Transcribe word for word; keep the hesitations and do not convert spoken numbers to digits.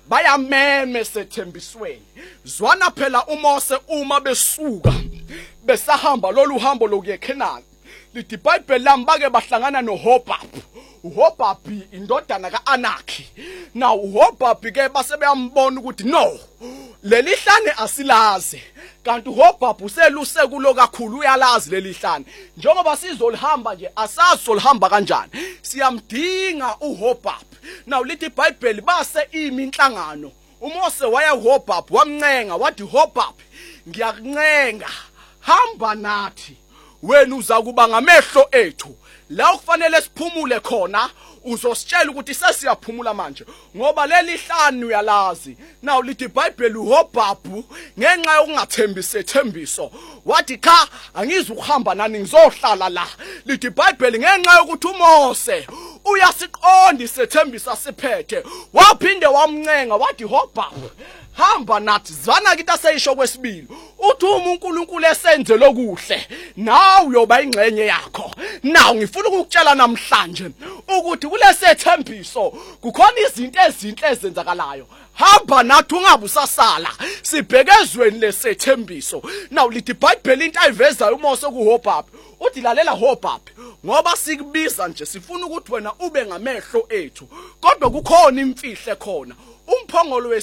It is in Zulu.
bayameme sethembisweni. Zwana phela uMose uma besuka besahamba lolu hambo lokuye eKhanani. Lithi iBhayibheli lami bake bahlangana noHobhabhi. uHobhabhi indodana kaAnakhi. Now uHobhabhi ke base beyambona ukuthi no, leli hlane asilazi. Kanti uHobhabhi useluse kulo kakhulu uyalazi leli hlane. Njengoba sizolihamba nje asazolihamba kanjani. Siyamdinga uHobhabhi. Now lithi iBhayibheli base imi inhlangano. uMose waya uHobhabhi wamncenga wathi uHobhabhi ngiyakuncenga hamba nathi. Wena uza kuba ngamehlo ethu. La kufanele siphumule khona uzositshela ukuthi sesiyaphumula manje ngoba leli hlanu uyalazi. Now lithi iBhayibheli uHobhabhi ngenxa yokungathembisi ethembiso wathi cha angizukuhamba nani ngizohlala la. Lithi iBhayibheli ngenxa yokuthi uMose uyasiqonda isethembiso siphethe waphinde wamncenga wathi Hobhabhi hamba nathi. Zwana kithi aseyisho kwesibili uthi uma uNkulunkulu esenze lokuhle nawe uyoba ingxenye yakho. Naw ngifuna ukukutshela namhlanje ukuthi kulesethembiso kukhona izinto ezinhle ezenzakalayo. Hamba nathi ungabe usasala sibhekezweni lesethembiso. Naw lithi iBhayibheli into ayivezayo uMose kuHobhabhi uthi lalela Hobhabhi ngoba sikubiza nje sifuna ukuthi wena ube ngamehlo ethu kodwa kukhona imfihle khona. Umphongolo